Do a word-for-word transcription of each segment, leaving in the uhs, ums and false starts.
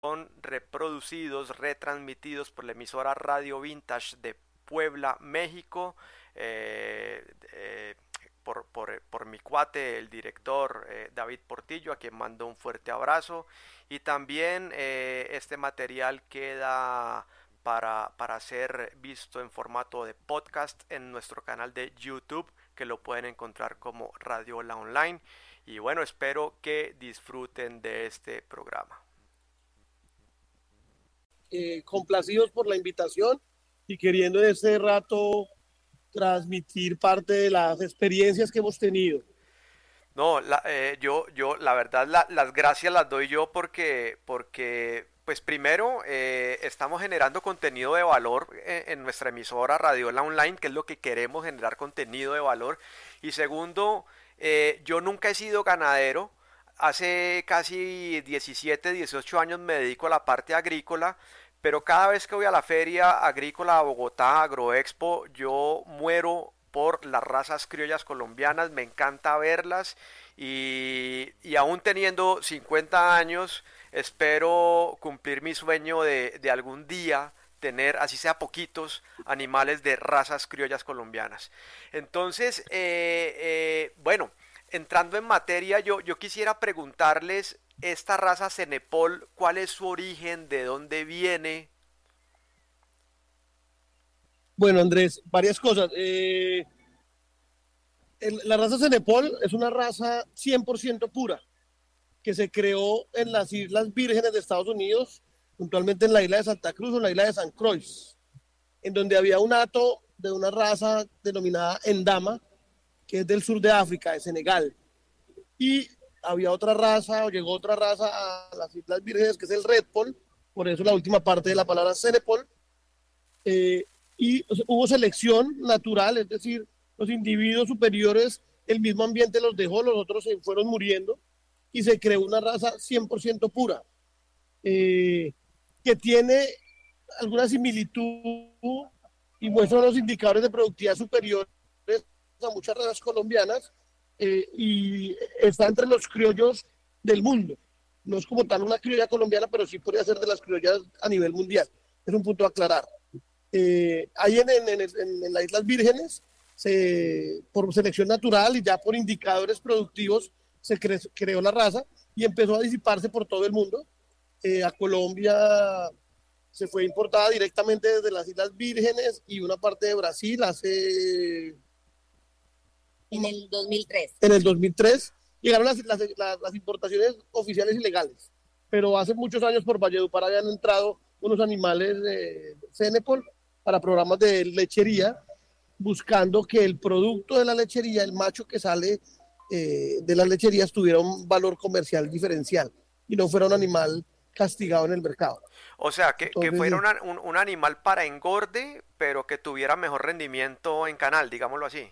son reproducidos, retransmitidos por la emisora Radio Vintage de Puebla, México, eh, eh, por, por, por, mi cuate, el director eh, David Portillo, a quien mando un fuerte abrazo. Y también eh, este material queda para, para ser visto en formato de podcast en nuestro canal de YouTube, que lo pueden encontrar como Radiola Online. Y bueno, espero que disfruten de este programa. Eh, complacidos por la invitación y queriendo en este rato transmitir parte de las experiencias que hemos tenido. No, la, eh, yo, yo, la verdad, la, las gracias las doy yo porque, porque, pues primero, eh, estamos generando contenido de valor en, en nuestra emisora Radiola Online, que es lo que queremos, generar contenido de valor. Y segundo, eh, yo nunca he sido ganadero. Hace casi diecisiete, dieciocho años me dedico a la parte agrícola, pero cada vez que voy a la feria agrícola a Bogotá, Agroexpo, yo muero por las razas criollas colombianas, me encanta verlas y, y aún teniendo cincuenta años, espero cumplir mi sueño de, de algún día tener, así sea poquitos, animales de razas criollas colombianas. Entonces, eh, eh, bueno, entrando en materia, yo, yo quisiera preguntarles, esta raza Cenepol, ¿cuál es su origen? ¿De dónde viene? Bueno, Andrés, varias cosas. Eh, el, la raza Cenepol es una raza cien por ciento pura, que se creó en las Islas Vírgenes de Estados Unidos, puntualmente en la isla de Santa Cruz o en la isla de San Croix, en donde había un hato de una raza denominada Endama, que es del sur de África, de Senegal. Y había otra raza, o llegó otra raza a las Islas Vírgenes, que es el Red Pol, por eso la última parte de la palabra Cenepol. Eh, y o sea, hubo selección natural, es decir, los individuos superiores, el mismo ambiente los dejó, los otros se fueron muriendo y se creó una raza cien por ciento pura, eh, que tiene alguna similitud y muestra unos indicadores de productividad superiores a muchas razas colombianas, eh, y está entre los criollos del mundo. No es como tal una criolla colombiana, pero sí podría ser de las criollas a nivel mundial. Es un punto a aclarar. Eh, ahí en, en, en, en, las Islas Vírgenes, se, por selección natural y ya por indicadores productivos, se cre creó la raza y empezó a disiparse por todo el mundo. Eh, a Colombia se fue importada directamente desde las Islas Vírgenes y una parte de Brasil hace... En el dos mil tres. En el dos mil tres llegaron las, las, las, las importaciones oficiales y legales, pero hace muchos años por Valledupar habían entrado unos animales de Cenepol para programas de lechería, buscando que el producto de la lechería, el macho que sale eh, de las lecherías, tuviera un valor comercial diferencial y no fuera un animal castigado en el mercado. O sea, que, que Entonces, fuera sí. una, un, un animal para engorde, pero que tuviera mejor rendimiento en canal, digámoslo así.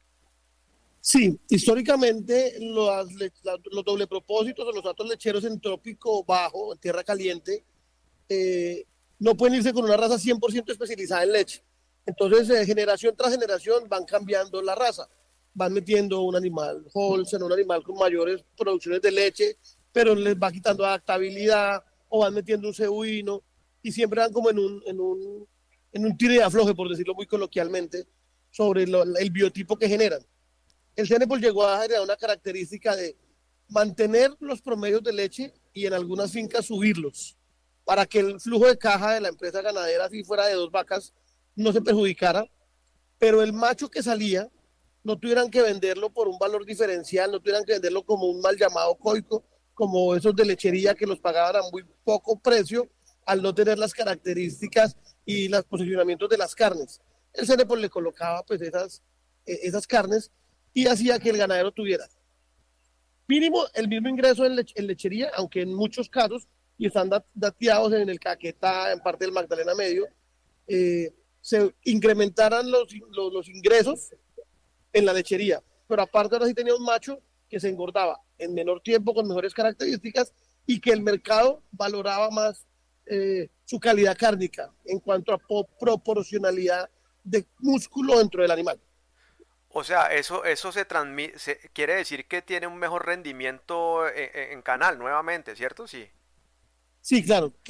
Sí, históricamente los, los doble propósitos o los atos lecheros en trópico bajo, en tierra caliente, eh, no pueden irse con una raza cien por ciento especializada en leche. Entonces, eh, generación tras generación van cambiando la raza. Van metiendo un animal Holstein, un animal con mayores producciones de leche, pero les va quitando adaptabilidad, o van metiendo un cebuino, y siempre van como en un, en un, en un tire de afloje, por decirlo muy coloquialmente, sobre lo, el biotipo que generan. El Cenepol llegó a generar una característica de mantener los promedios de leche y en algunas fincas subirlos, para que el flujo de caja de la empresa ganadera, si fuera de dos vacas, no se perjudicara, pero el macho que salía no tuvieran que venderlo por un valor diferencial, no tuvieran que venderlo como un mal llamado coico, como esos de lechería que los pagaban a muy poco precio al no tener las características y los posicionamientos de las carnes. El Cenepol le colocaba pues esas, eh, esas carnes y hacía que el ganadero tuviera mínimo el mismo ingreso en, lech en lechería, aunque en muchos casos, y están dat dateados en el Caquetá, en parte del Magdalena Medio, eh, se incrementaran los, los, los ingresos en la lechería. Pero aparte ahora sí tenía un macho que se engordaba en menor tiempo, con mejores características, y que el mercado valoraba más eh, su calidad cárnica en cuanto a proporcionalidad de músculo dentro del animal. O sea, eso, eso se transmite, se, quiere decir que tiene un mejor rendimiento en, en canal nuevamente, ¿cierto? Sí. Sí, claro.